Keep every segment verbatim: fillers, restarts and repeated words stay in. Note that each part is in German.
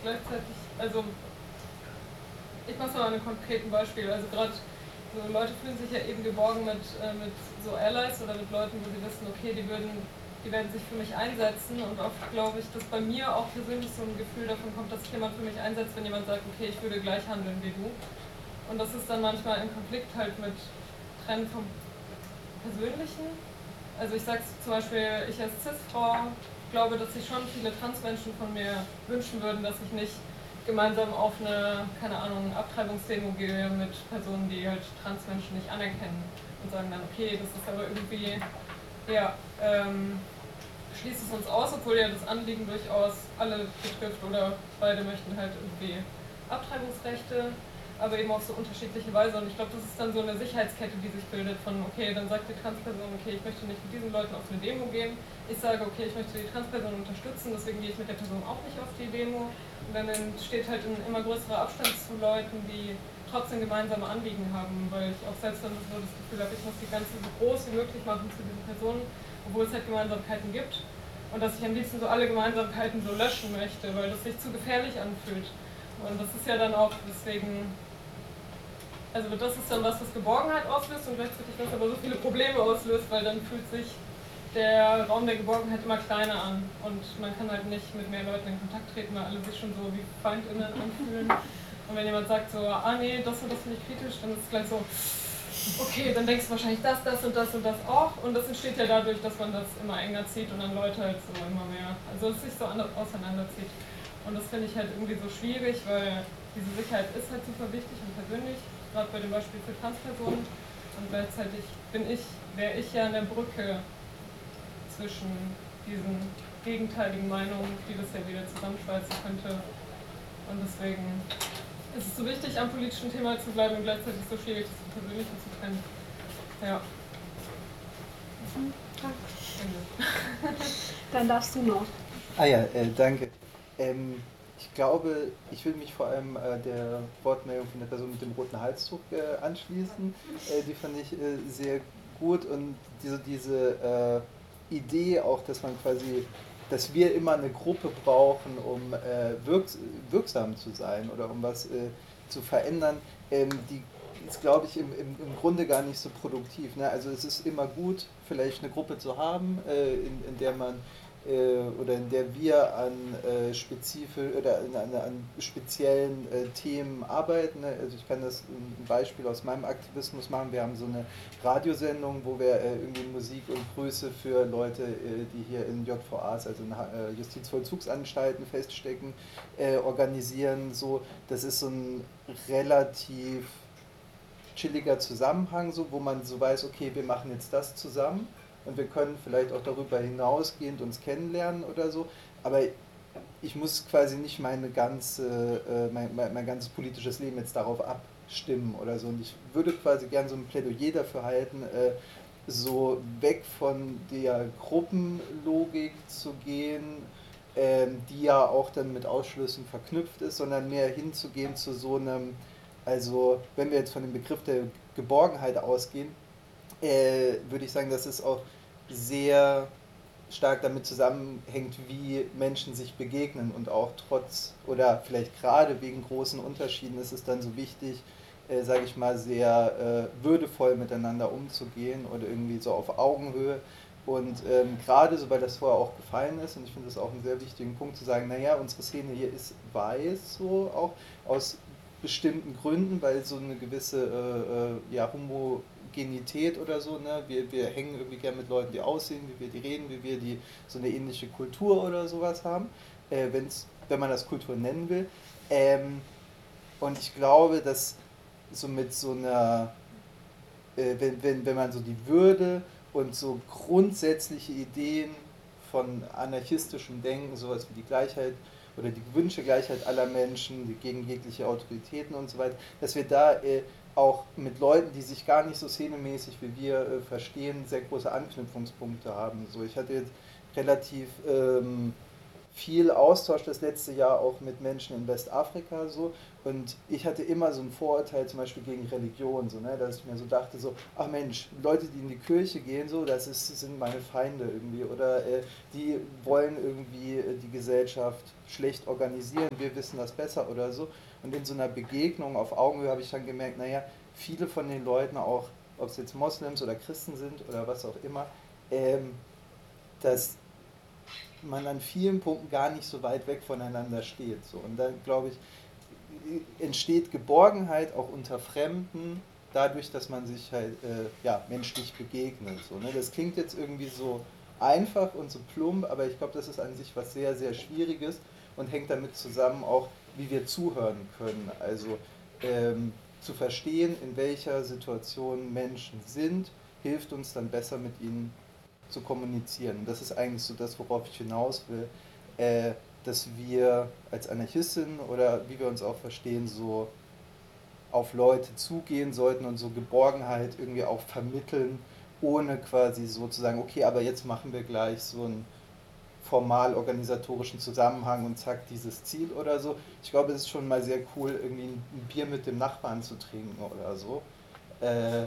gleichzeitig, also ich mache es mal an einem konkreten Beispiel, also gerade so Leute fühlen sich ja eben geborgen mit, äh, mit so Allies oder mit Leuten, wo sie wissen, okay, die würden, die werden sich für mich einsetzen, und oft glaube ich, dass bei mir auch persönlich so ein Gefühl davon kommt, dass sich jemand für mich einsetzt, wenn jemand sagt, okay, ich würde gleich handeln wie du. Und das ist dann manchmal im Konflikt halt mit Trennen vom Persönlichen. Also ich sage zum Beispiel, ich als Cis-Frau glaube, dass sich schon viele Transmenschen von mir wünschen würden, dass ich nicht gemeinsam auf eine, keine Ahnung, Abtreibungsdemo gehe mit Personen, die halt Transmenschen nicht anerkennen und sagen dann, okay, das ist aber irgendwie, ja, ähm, schließt es uns aus, obwohl ja das Anliegen durchaus alle betrifft oder beide möchten halt irgendwie Abtreibungsrechte, aber eben auf so unterschiedliche Weise. Und ich glaube, das ist dann so eine Sicherheitskette, die sich bildet von, okay, dann sagt die Transperson, okay, ich möchte nicht mit diesen Leuten auf eine Demo gehen. Ich sage, okay, ich möchte die Transperson unterstützen, deswegen gehe ich mit der Person auch nicht auf die Demo. Und dann entsteht halt ein immer größerer Abstand zu Leuten, die trotzdem gemeinsame Anliegen haben, weil ich auch selbst dann so das Gefühl habe, ich muss die ganze so groß wie möglich machen zu diesen Personen, obwohl es halt Gemeinsamkeiten gibt. Und dass ich am liebsten so alle Gemeinsamkeiten so löschen möchte, weil das sich zu gefährlich anfühlt. Und das ist ja dann auch deswegen, also das ist dann was, was Geborgenheit auslöst und gleichzeitig was aber so viele Probleme auslöst, weil dann fühlt sich der Raum der Geborgenheit immer kleiner an und man kann halt nicht mit mehr Leuten in Kontakt treten, weil alle sich schon so wie FeindInnen anfühlen. Und wenn jemand sagt so, ah nee, das und das finde ich kritisch, dann ist es gleich so, okay, dann denkst du wahrscheinlich das, das und das und das auch. Und das entsteht ja dadurch, dass man das immer enger zieht und dann Leute halt so immer mehr, also es sich so auseinanderzieht. Und das finde ich halt irgendwie so schwierig, weil diese Sicherheit ist halt super wichtig und persönlich, gerade bei dem Beispiel für Transpersonen. Und gleichzeitig bin ich, wäre ich ja eine Brücke zwischen diesen gegenteiligen Meinungen, die das ja wieder zusammenschweißen könnte. Und deswegen ist es so wichtig, am politischen Thema zu bleiben und gleichzeitig so schwierig, das vom Persönlichen zu trennen. Ja. Mhm, danke. Dann darfst du noch. Ah ja, äh, danke. Ähm, ich glaube, ich will mich vor allem äh, der Wortmeldung von der Person mit dem roten Halstuch äh, anschließen. Äh, die fand ich äh, sehr gut und diese, diese äh, Idee auch, dass man quasi, dass wir immer eine Gruppe brauchen, um äh, wirks wirksam zu sein oder um was äh, zu verändern, ähm, die ist, glaube ich, im, im, im Grunde gar nicht so produktiv. Ne? Also es ist immer gut, vielleicht eine Gruppe zu haben, äh, in, in der man äh, oder in der wir an äh, spezifisch oder an, an, an speziellen äh, Themen arbeiten. Ne? Also ich kann das ein Beispiel aus meinem Aktivismus machen. Wir haben so eine Radiosendung, wo wir äh, irgendwie Musik und Grüße für Leute, äh, die hier in J V As, also in äh, Justizvollzugsanstalten feststecken, äh, organisieren. So, das ist so ein relativ chilliger Zusammenhang, so, wo man so weiß, okay, wir machen jetzt das zusammen und wir können vielleicht auch darüber hinausgehend uns kennenlernen oder so, aber ich muss quasi nicht meine ganze, äh, mein, mein, mein ganzes politisches Leben jetzt darauf abstimmen oder so, und ich würde quasi gern so ein Plädoyer dafür halten, äh, so weg von der Gruppenlogik zu gehen, ähm, die ja auch dann mit Ausschlüssen verknüpft ist, sondern mehr hinzugehen zu so einem, also wenn wir jetzt von dem Begriff der Geborgenheit ausgehen, äh, würde ich sagen, dass es auch sehr stark damit zusammenhängt, wie Menschen sich begegnen, und auch trotz oder vielleicht gerade wegen großen Unterschieden ist es dann so wichtig, äh, sage ich mal, sehr äh, würdevoll miteinander umzugehen oder irgendwie so auf Augenhöhe. Und ähm, gerade so, weil das vorher auch gefallen ist, und ich finde das auch einen sehr wichtigen Punkt zu sagen, naja, unsere Szene hier ist weiß, so auch aus bestimmten Gründen, weil so eine gewisse äh, äh, ja, Homogenität oder so, ne? Wir, wir hängen irgendwie gern mit Leuten, die aussehen, wie wir die reden, wie wir die so eine ähnliche Kultur oder sowas haben, äh, wenn's, wenn man das Kultur nennen will. Ähm, und ich glaube, dass so mit so einer, äh, wenn, wenn, wenn man so die Würde und so grundsätzliche Ideen von anarchistischem Denken, sowas wie die Gleichheit oder die gewünschte Gleichheit aller Menschen, die gegen jegliche Autoritäten und so weiter, dass wir da äh, auch mit Leuten, die sich gar nicht so szenemäßig wie wir äh, verstehen, sehr große Anknüpfungspunkte haben. So, ich hatte jetzt relativ ähm, viel Austausch das letzte Jahr auch mit Menschen in Westafrika so, und ich hatte immer so ein Vorurteil zum Beispiel gegen Religion, so, ne, dass ich mir so dachte, so, ach Mensch, Leute, die in die Kirche gehen, so, das ist, sind meine Feinde irgendwie, oder äh, die wollen irgendwie äh, die Gesellschaft schlecht organisieren, wir wissen das besser oder so. Und in so einer Begegnung auf Augenhöhe habe ich dann gemerkt, naja, viele von den Leuten, auch ob es jetzt Moslems oder Christen sind oder was auch immer, ähm, dass man an vielen Punkten gar nicht so weit weg voneinander steht. So. Und dann, glaube ich, entsteht Geborgenheit auch unter Fremden, dadurch, dass man sich halt äh, ja, menschlich begegnet. So, ne? Das klingt jetzt irgendwie so einfach und so plump, aber ich glaube, das ist an sich was sehr, sehr Schwieriges und hängt damit zusammen auch, wie wir zuhören können. Also ähm, zu verstehen, in welcher Situation Menschen sind, hilft uns dann besser mit ihnen zu kommunizieren. Und das ist eigentlich so das, worauf ich hinaus will, äh, dass wir als Anarchistin oder wie wir uns auch verstehen, so auf Leute zugehen sollten und so Geborgenheit irgendwie auch vermitteln, ohne quasi so zu sagen, okay, aber jetzt machen wir gleich so einen formal organisatorischen Zusammenhang und zack, dieses Ziel oder so. Ich glaube, es ist schon mal sehr cool, irgendwie ein Bier mit dem Nachbarn zu trinken oder so. Äh,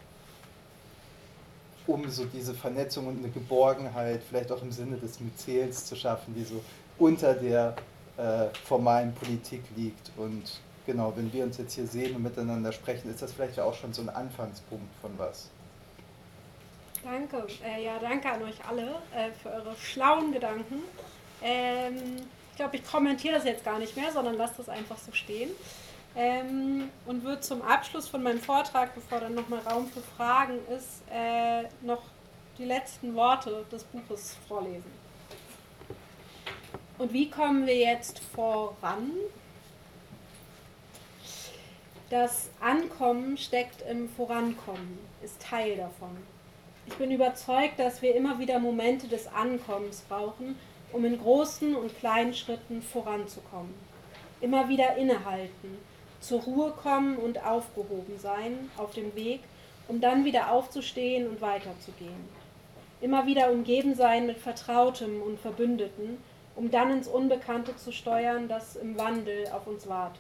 um so diese Vernetzung und eine Geborgenheit, vielleicht auch im Sinne des Myzels zu schaffen, die so unter der äh, formalen Politik liegt. Und genau, wenn wir uns jetzt hier sehen und miteinander sprechen, ist das vielleicht auch schon so ein Anfangspunkt von was. Danke. Äh, ja, danke an euch alle äh, für eure schlauen Gedanken. Ähm, ich glaube, ich kommentiere das jetzt gar nicht mehr, sondern lasse das einfach so stehen. Ähm, und würde zum Abschluss von meinem Vortrag, bevor dann nochmal Raum für Fragen ist, äh, noch die letzten Worte des Buches vorlesen. Und wie kommen wir jetzt voran? Das Ankommen steckt im Vorankommen, ist Teil davon. Ich bin überzeugt, dass wir immer wieder Momente des Ankommens brauchen, um in großen und kleinen Schritten voranzukommen. Immer wieder innehalten, zur Ruhe kommen und aufgehoben sein auf dem Weg, um dann wieder aufzustehen und weiterzugehen. Immer wieder umgeben sein mit Vertrautem und Verbündeten, um dann ins Unbekannte zu steuern, das im Wandel auf uns wartet.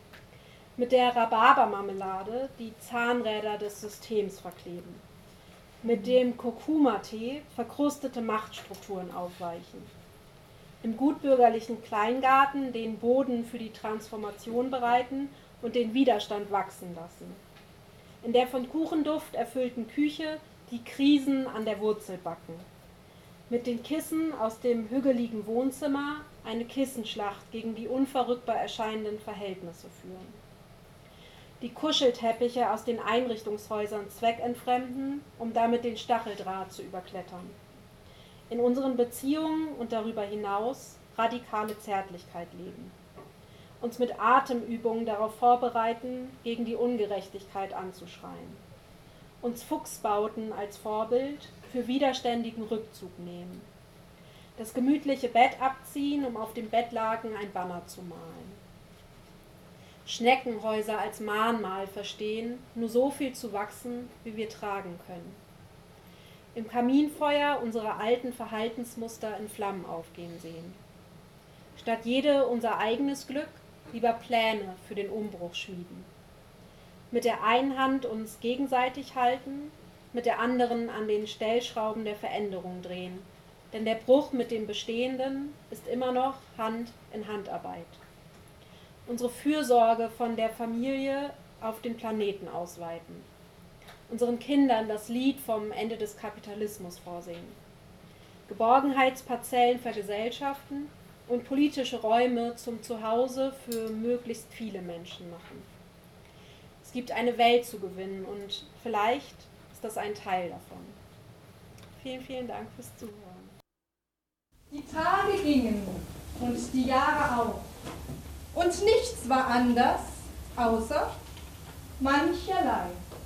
Mit der Rhabarbermarmelade die Zahnräder des Systems verkleben. Mit dem Kurkuma-Tee verkrustete Machtstrukturen aufweichen. Im gutbürgerlichen Kleingarten den Boden für die Transformation bereiten und den Widerstand wachsen lassen. In der von Kuchenduft erfüllten Küche die Krisen an der Wurzel backen. Mit den Kissen aus dem hügeligen Wohnzimmer eine Kissenschlacht gegen die unverrückbar erscheinenden Verhältnisse führen. Die Kuschelteppiche aus den Einrichtungshäusern zweckentfremden, um damit den Stacheldraht zu überklettern. In unseren Beziehungen und darüber hinaus radikale Zärtlichkeit leben. Uns mit Atemübungen darauf vorbereiten, gegen die Ungerechtigkeit anzuschreien. Uns Fuchsbauten als Vorbild für widerständigen Rückzug nehmen. Das gemütliche Bett abziehen, um auf dem Bettlaken ein Banner zu malen. Schneckenhäuser als Mahnmal verstehen, nur so viel zu wachsen, wie wir tragen können. Im Kaminfeuer unsere alten Verhaltensmuster in Flammen aufgehen sehen. Statt jede unser eigenes Glück, lieber Pläne für den Umbruch schmieden. Mit der einen Hand uns gegenseitig halten, mit der anderen an den Stellschrauben der Veränderung drehen. Denn der Bruch mit dem Bestehenden ist immer noch Hand in Handarbeit. Unsere Fürsorge von der Familie auf den Planeten ausweiten. Unseren Kindern das Lied vom Ende des Kapitalismus vorsingen. Geborgenheitsparzellen vergesellschaften und politische Räume zum Zuhause für möglichst viele Menschen machen. Es gibt eine Welt zu gewinnen und vielleicht ist das ein Teil davon. Vielen, vielen Dank fürs Zuhören. Die Tage gingen und die Jahre auch. Und nichts war anders, außer mancherlei.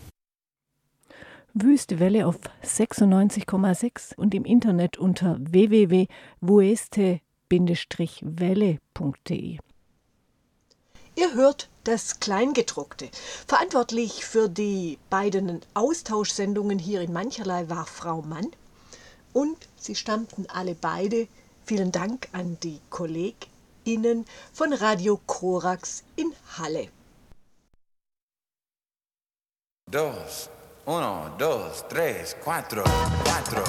Wüste Welle auf sechsundneunzig Komma sechs und im Internet unter w w w punkt wueste Bindestrich welle punkt de. Ihr hört das Kleingedruckte. Verantwortlich für die beiden Austauschsendungen hier in Mancherlei war Frau Mann und sie stammten alle beide Vielen Dank an die KollegInnen von Radio Korax in Halle. Dos, uno, dos, tres, cuatro, cuatro.